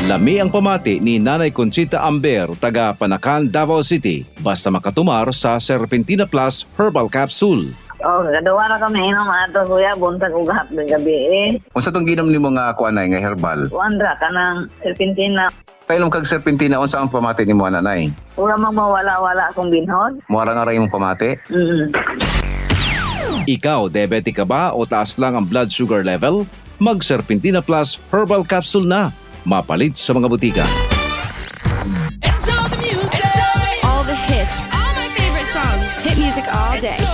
Lami ang pamati ni Nanay Conchita Amber, taga Panacan, Davao City. Basta makatumar sa Serpentina Plus Herbal Capsule. Kadawa na kami inom ato kuya, buntag ug hapon gabi. Unsa tong ginom nimo nga kuanay nga herbal? Wandra ka ng Serpentina. Kainom kag serpentina unsa ang pamati nimo nanay? Ura mawala-wala akong binhod. Muara nga ra imong pamati? Ikaw, diabetic ka ba o taas lang ang blood sugar level? Mag Serpentina Plus Herbal Capsule na. Mapalit sa mga butika. Enjoy the music. All the hits. All my favorite songs. Hit music all day.